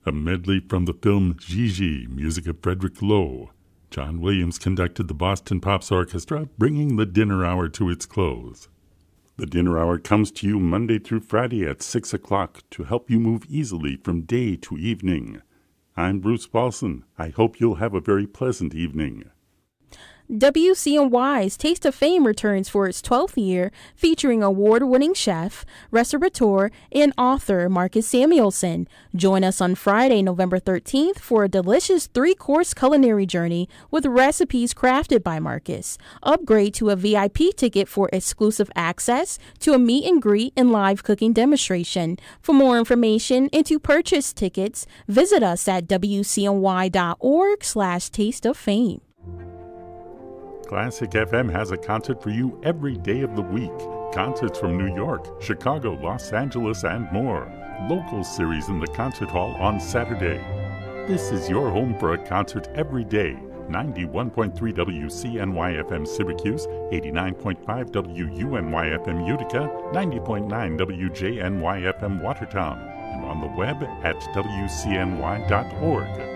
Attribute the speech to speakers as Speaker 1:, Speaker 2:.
Speaker 1: A medley from the film Gigi, music of Frederick Loewe. John Williams conducted the Boston Pops Orchestra, bringing the dinner hour to its close. The dinner hour comes to you Monday through Friday at 6 o'clock to help you move easily from day to evening. I'm Bruce Paulson. I hope you'll have a very pleasant evening.
Speaker 2: WCNY's Taste of Fame returns for its 12th year, featuring award-winning chef, restaurateur, and author Marcus Samuelsson. Join us on Friday, November 13th for a delicious 3-course culinary journey with recipes crafted by Marcus. Upgrade to a VIP ticket for exclusive access to a meet and greet and live cooking demonstration. For more information and to purchase tickets, visit us at wcny.org/tasteoffame.
Speaker 1: Classic FM has a concert for you every day of the week. Concerts from New York, Chicago, Los Angeles, and more. Local series in the concert hall on Saturday. This is your home for a concert every day. 91.3 WCNY-FM Syracuse, 89.5 WUNY-FM Utica, 90.9 WJNY-FM Watertown, and on the web at WCNY.org.